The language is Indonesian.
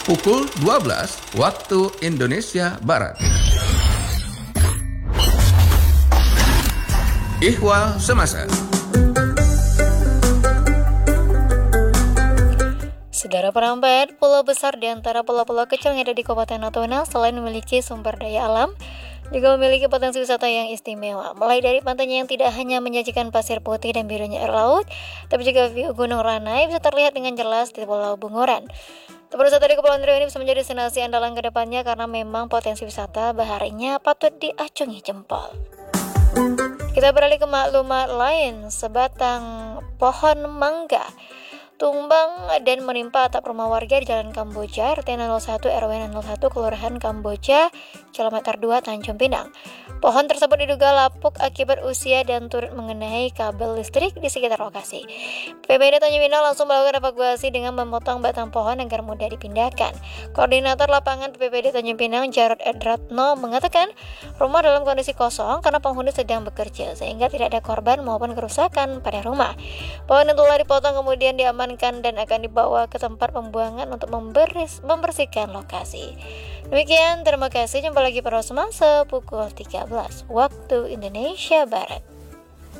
pukul 12 waktu Indonesia Barat. Ihwal Semasa. Saudara Perambat, pulau besar di antara pulau-pulau kecil yang ada di Kabupaten Natuna selain memiliki sumber daya alam, juga memiliki potensi wisata yang istimewa. Mulai dari pantainya yang tidak hanya menyajikan pasir putih dan birunya air laut, tapi juga view Gunung Ranai bisa terlihat dengan jelas di Pulau Bunguran. Tempat wisata di Kepulauan Riau ini bisa menjadi destinasi andalan ke depannya karena memang potensi wisata baharinya patut diacungi jempol. Kita beralih ke maklumat lain. Sebatang pohon mangga tumbang dan menimpa atap rumah warga di Jalan Kamboja, RT 01 RW 01, Kelurahan Kamboja, Kilometer 2, Tanjung Pinang. Pohon tersebut diduga lapuk akibat usia dan turut mengenai kabel listrik di sekitar lokasi. BPBD Tanjung Pinang langsung melakukan evakuasi dengan memotong batang pohon agar mudah dipindahkan. Koordinator lapangan BPBD Tanjung Pinang, Jarod Edratno, mengatakan rumah dalam kondisi kosong karena penghuni sedang bekerja, sehingga tidak ada korban maupun kerusakan pada rumah. Pohon yang telah dipotong kemudian diamankan dan akan dibawa ke tempat pembuangan untuk membersihkan lokasi. Demikian, terima kasih. Jumpa lagi pada semasa pukul 13 waktu Indonesia Barat.